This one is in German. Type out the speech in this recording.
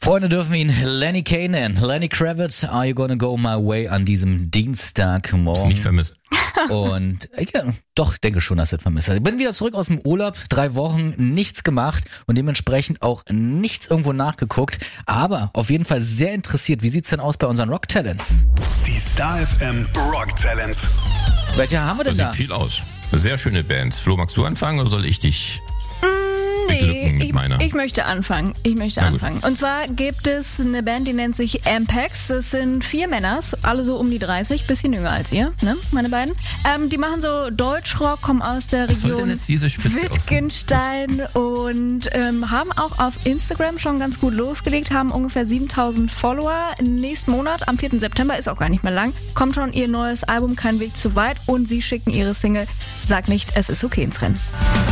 Freunde dürfen ihn Lenny Kay nennen. Lenny Kravitz, Are You Gonna Go My Way an diesem Dienstagmorgen. Hast du nicht vermisst? Und ja, doch, denke schon, dass ich das vermisst habe. Ich bin wieder zurück aus dem Urlaub, 3 Wochen, nichts gemacht und dementsprechend auch nichts irgendwo nachgeguckt. Aber auf jeden Fall sehr interessiert, wie sieht's denn aus bei unseren Rock Talents? Die Star FM Rock Talents. Welche haben wir denn Da da? sieht viel aus. Sehr schöne Bands. Flo, magst du anfangen oder soll ich dich beglücken mit meiner? Ich möchte anfangen. Und zwar gibt es eine Band, die nennt sich Ampex. Das sind 4 Männer, alle so um die 30, bisschen jünger als ihr, ne, meine beiden. Die machen so Deutschrock, kommen aus der Was soll Region denn jetzt diese Spitze Wittgenstein und haben auch auf Instagram schon ganz gut losgelegt, haben ungefähr 7000 Follower. Nächsten Monat, am 4. September, ist auch gar nicht mehr lang, kommt schon ihr neues Album Kein Weg zu weit und sie schicken ihre Single Sag nicht, es ist okay ins Rennen.